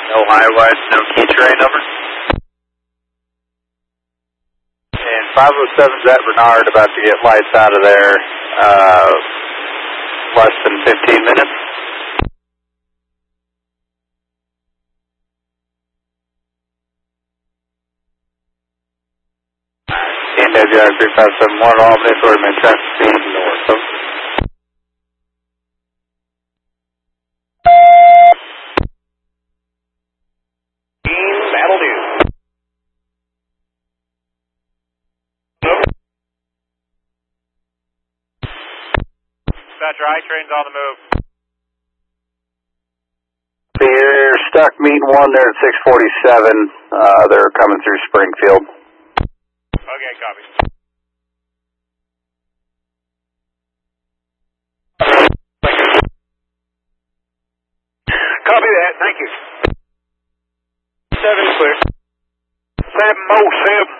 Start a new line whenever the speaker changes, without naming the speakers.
No highways, no key train number. And 507's at Bernard, about to get lights out of there, less than 15 minutes. NWI 3571 Albany, Authority main traffic speed north.
That'll do. Dispatcher, I train's on the move.
You're stuck meeting one there at 647. They're coming through Springfield.
Okay, copy. Copy that, thank you. 7 clear. 707.